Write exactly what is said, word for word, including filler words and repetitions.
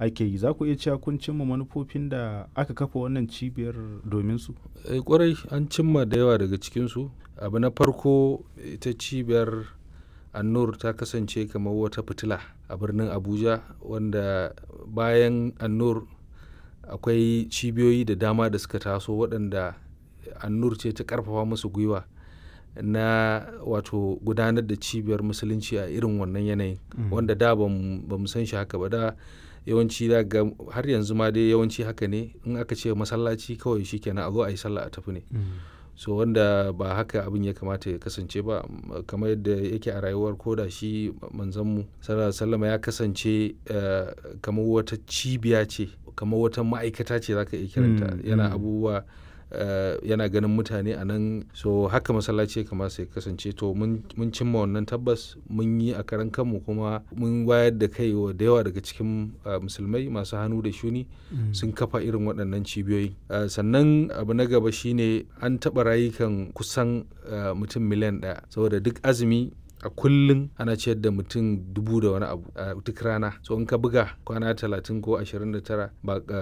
ake yi. Za ku iya cewa kun cimma manufofin da aka kafa wannan cibiyar domin su? Eh, kwarai an cimma da yawa daga cikinsu. Abu na farko, ita cibiyar An-Nur ta kasance kamar wata fitila a birnin Abuja, wanda bayan An-Nur akwai cibiyoyi da dama da suka taso waɗanda An-Nur ce ta ƙarfafa musu gwiwa na wato gudanar da cibiyar musulunci a irin wannan yanayin, wanda da ba mu san shi haka ba. Da yawanci za ga har yanzu ma dai yawanci haka ne, in aka ce masallaci kawai shi kenan a zo a yi sallah a tafi ne. So wanda ba haka abin ya kamata ya kasance ba, kamar yadda yake a rayuwar koda shi manzanmu sallallahu alaihi wasallam ya kasance uh, kamar wata cibiya ce, kamar wata ma'aikata ce za ka iya kiranta. Yana abubuwa Uh, yana ganin mutane a nan, so haka masallaci ya kamata ya kasance. To mun cimma wannan tabbas, mun yi a karan kanmu, kuma mun wayar da kai wa da yawa daga cikin uh, musulmai masu hannu da shuni mm. sun kafa irin waɗannan cibiyoyi. Uh, sannan abu na gaba shine an taɓa rayukan kusan uh, mutum miliyan ɗaya, saboda duk azumi a kullum ana ciyar da mutum dubu da wani abu a duk rana. So in ka buga kwana talatin ko ashirin da tara ba